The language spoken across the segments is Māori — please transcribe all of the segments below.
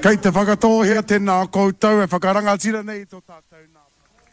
Kei te whakatohea tēnā koutou e whakarangatira nei tō tātou nā.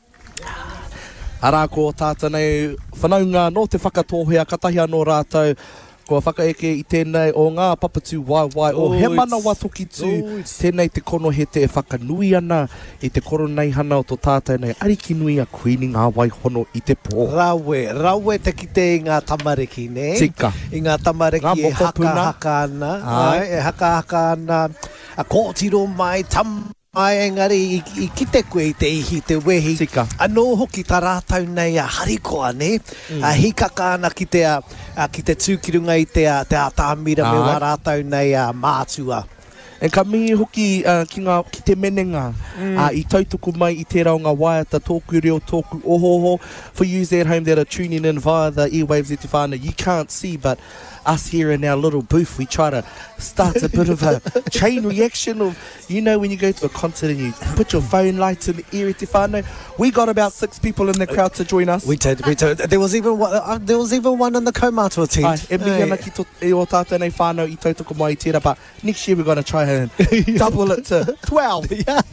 Arā ko tātou nei whanaunga no te whakatohea katahi anō rātou. Ko whakaeke I tēnei o ngā papatū waiwai o he mana watoki tū. Tēnei te kono he te whakanui ana I te koro nei hana o tō tātou nei. Ariki nui a kuini ngā waihono I te pō. Rawe te kite I ngā tamariki, ne? Tika. I ngā tamariki e haka ana. E haka ana. A kōtiro mai tam. Ai engari I kite koe I te ihi te wehi. Tika. Anō hoki tā rātau nei a harikoa, ne? A hikaka ana ki te tūkirunga I te tāmira me wā rātau nei a mātua. E ka mihi hoki ki te menenga I tautoko mai I te raunga waiata tōku reo tōku ohoho. For you at home that are tuning in via the airwaves I te whānau, you can't see, but us here in our little booth, we try to start a bit of a chain reaction of, you know, when you go to a concert and you put your phone lights in the ear I te whānau. We got about 6 people in the crowd to join us. We did. There was even one in the Kaumātua tent. E mihi ana ki o tātou nei whānau I tautoko mai I tērā, but next year we're going to try and double it to 12.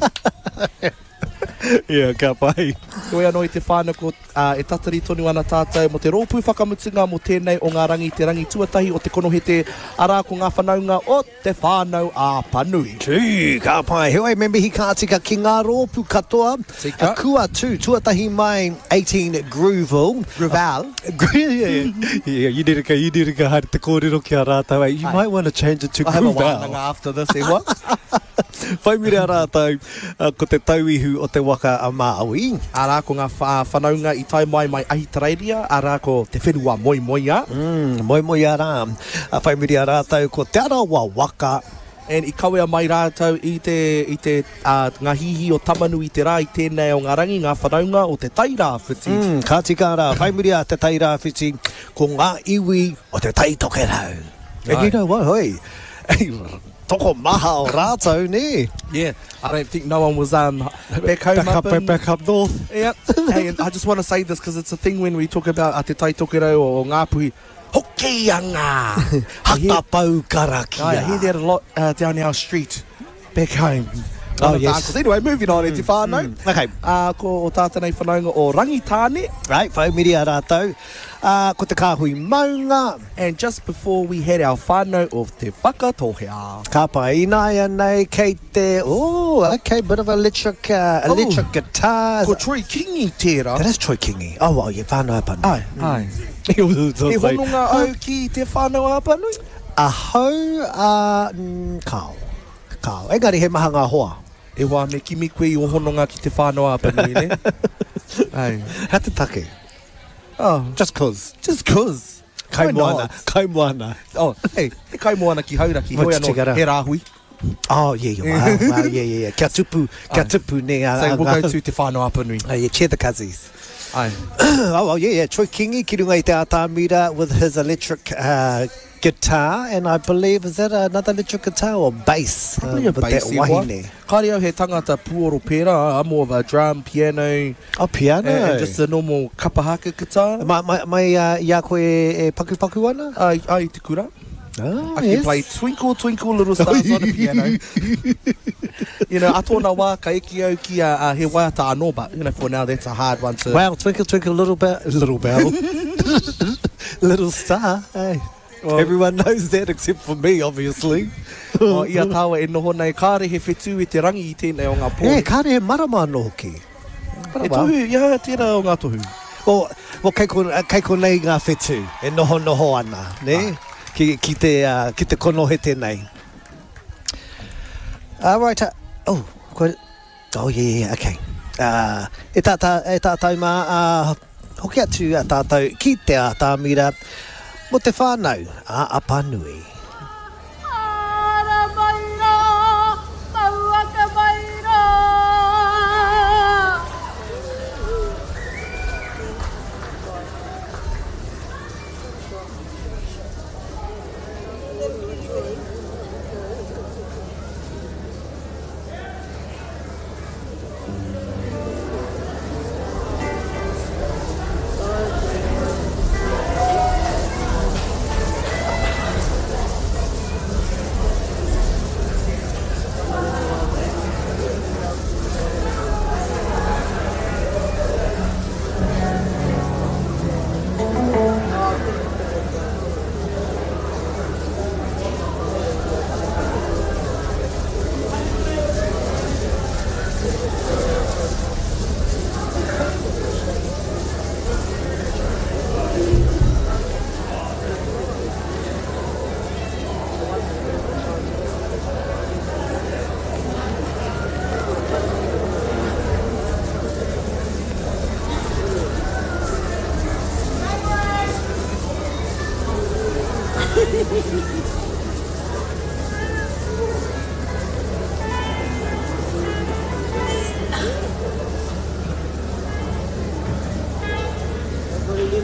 Yeah, ka pai. Koe anō I te whānau ko e tatari tonu ana tātou mo te rōpū whakamutunga mo tēnei o ngā rangi, te rangi tuatahi o te kono he te arā ko ngā whanaunga o te whānau āpanui. Tū, ka pai. Heoi, me mihi ka tika ki ngā rōpū katoa. Tika. Kua tū, tuatahi mai 18 Grooval. Yeah, you need to go haere te kōrero ki a rātau. You might want to change it to Grooval. I have a wānanga after this, e what? Whai mire a rātau, ko te tauihu o te waka a Māui. Arā ko ngā whanaunga I tai mai ahitareiria, arā ko te whenua moimoia. Moimoia rā. Whai mire a rātau, ko te ara waka. And I kawea mai rātau I te ngā hihi o tamanu I te rā I tēnei o ngā rangi, ngā whanaunga o te tairāwhiti. Ka tika rā, whai mire a te tairāwhiti, ko ngā iwi o te taitokerau. And you know what, hoi? Toko maha o rātou, ne? Yeah, I don't think no one was back home back up north. Yeah, hey, and I just want to say this because it's a thing when we talk about te taitokerau o Ngāpuhi. Hokianga! Hatapau karakia. I hear that a lot down our street, back home. Oh, yes. Anyway, moving on, te whānau. Okay. Ko o tātou nei whanaunga o Rangitāne. Right, whaumiri a rātou. Ko te kāhui maunga. And just before we had our whānau of te whakatohea. Ka pai inaia nei kei te... Oh, okay, bit of electric guitar. Ko Troy Kingi tērā. That is Troy Kingi. Oh, well, you whānau apanu. Ai. He hononga au ki te whānau apanui? Ahau, kao. Engari he maha ngā hoa. E wā me kimi koe I o hononga ki te whānau apanui, ne? Ai. Ha te take. Oh, just cause. Kai moana. Oh, hey, he kai moana ki hauraki. Hoi anō, he rāhui. Oh, yeah. Wow, yeah. Kia tupu ne. So we'll go to te whānau apanui. Yeah, cheer the cousins. Ai. Oh, well, yeah. Troy Kingi, ki runga I te Atamira with his electric guitar, and I believe, is that another electric guitar or bass? Probably a bass. Kāre au he tangata puoro pērā, more of a drum, piano. Oh, piano. And just a normal kapahaka guitar. Mai ia koe e paku ana? Ai te kura. Oh, I can play Twinkle, Twinkle, Little Stars on the piano. You know, a tōna wā ka eki au ki he waiata anō, but, you know, for now, that's a hard one to... Wow, Twinkle, Twinkle, Little bell. Little star, hey. Well, everyone knows that except for me, obviously. Ia tāua e noho nei, kāre he whetū I te rangi I tēnei o ngā pō. Yeah, kāre he marama anō hoki. E tohu, ia, tērā o ngā tohu. Well, kei ko nei ngā whetū, e noho ana, ne? Ki te kono he tēnei. Right, yeah, okay. E tātou mā, hoki atu a tātou ki te Atamira, mo te whānau a Apanui.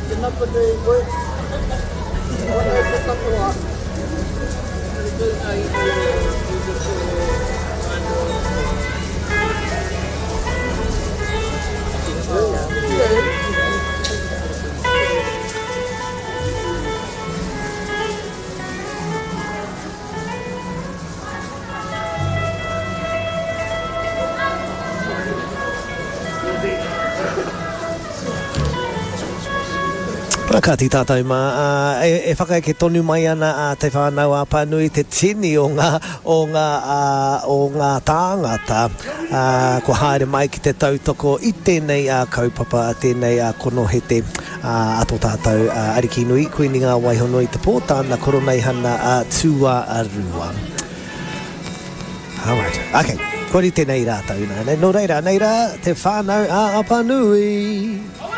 Rakati tātou mā, e whakai ke tonu mai ana te whānau a Pānui te tini o ngā tāngata ko haere mai ki te tautoko i tēnei a kaupapa, a tēnei a konohete ato tātou ariki nui, koe ni ngā waihono i te pōtāna koronei hana a tua a rua. Alright, okay, kori tēnei rātou nā. Nō reira, nei rā, te whānau a Pānui.